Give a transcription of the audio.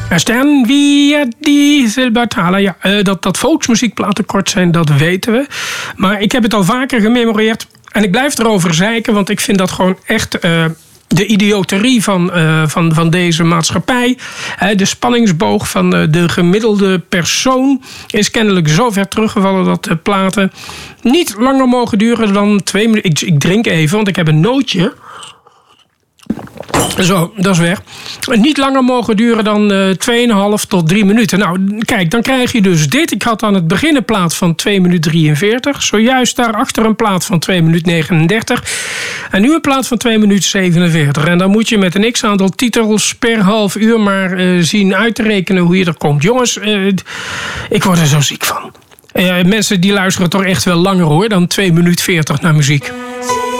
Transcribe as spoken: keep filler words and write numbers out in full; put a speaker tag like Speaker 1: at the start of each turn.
Speaker 1: Stan via die Batala. Ja, uh, dat, dat volksmuziekplaten kort zijn, dat weten we. Maar ik heb het al vaker gememoreerd. En ik blijf erover zeiken, want ik vind dat gewoon echt... Uh, de idioterie van, uh, van, van deze maatschappij. Uh, de spanningsboog van uh, de gemiddelde persoon is kennelijk zo ver teruggevallen dat de platen niet langer mogen duren dan twee minuten. Ik, ik drink even, want ik heb een nootje. Zo, dat is weg. Niet langer mogen duren dan uh, twee komma vijf tot drie minuten. Nou, kijk, dan krijg je dus dit. Ik had aan het begin een plaat van twee minuten drieënveertig. Zojuist daarachter een plaat van twee minuten negenendertig. En nu een plaat van twee minuten zevenenveertig. En dan moet je met een x-aantal titels per half uur maar uh, zien uit te rekenen hoe je er komt. Jongens, uh, ik word er zo ziek van. Uh, mensen die luisteren toch echt wel langer hoor dan twee minuten veertig naar muziek.